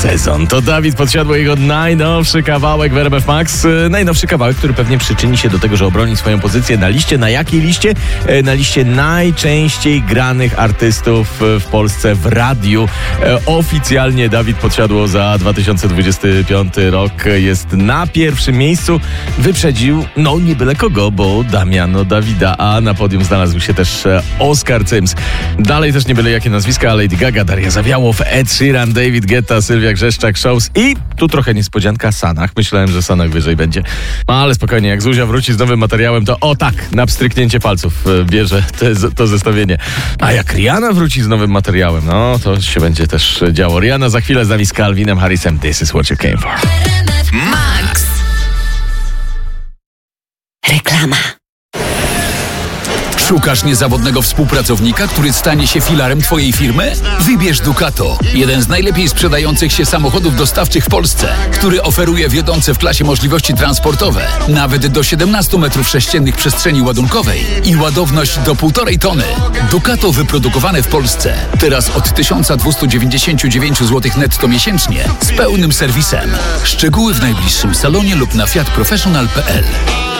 sezon. To Dawid Podsiadło, jego najnowszy kawałek w RMF Max. Najnowszy kawałek, który pewnie przyczyni się do tego, że obroni swoją pozycję na liście. Na jakiej liście? Na liście najczęściej granych artystów w Polsce w radiu. Oficjalnie Dawid Podsiadło za 2025 rok jest na pierwszym miejscu. Wyprzedził, nie byle kogo, bo Damiano Davida, a na podium znalazł się też Oscar Cyms. Dalej też nie byle jakie nazwiska, Lady Gaga, Daria Zawiałow, Ed Sheeran, David Guetta, Sylwia Grzeszczak, Shows i tu trochę niespodzianka Sanach. Myślałem, że Sanach wyżej będzie. Ale spokojnie, jak Zuzia wróci z nowym materiałem, to na pstryknięcie palców bierze to zestawienie. A jak Rihanna wróci z nowym materiałem, to się będzie też działo. Rihanna za chwilę z nami z Calvinem Harrisem. This is what you came for. Max. Reklama. Szukasz niezawodnego współpracownika, który stanie się filarem Twojej firmy? Wybierz Ducato, jeden z najlepiej sprzedających się samochodów dostawczych w Polsce, który oferuje wiodące w klasie możliwości transportowe, nawet do 17 m3 przestrzeni ładunkowej i ładowność do 1,5 tony. Ducato wyprodukowane w Polsce, teraz od 1299 zł netto miesięcznie, z pełnym serwisem. Szczegóły w najbliższym salonie lub na fiatprofessional.pl.